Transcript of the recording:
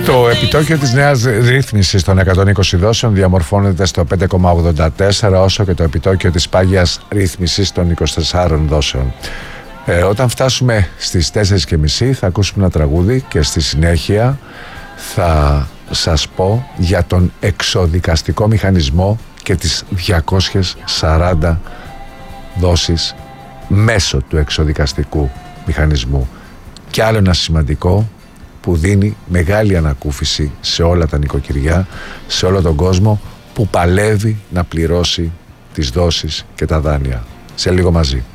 Το επιτόκιο της νέας ρύθμισης των 120 δόσεων διαμορφώνεται στο 5,84, όσο και το επιτόκιο της πάγιας ρύθμισης των 24 δόσεων. Όταν φτάσουμε στις 4.30 θα ακούσουμε ένα τραγούδι και στη συνέχεια θα σας πω για τον εξοδικαστικό μηχανισμό και τις 240 δόσεις μέσω του εξοδικαστικού μηχανισμού. Και άλλο ένα σημαντικό που δίνει μεγάλη ανακούφιση σε όλα τα νοικοκυριά, σε όλο τον κόσμο που παλεύει να πληρώσει τις δόσεις και τα δάνεια. Σε λίγο μαζί.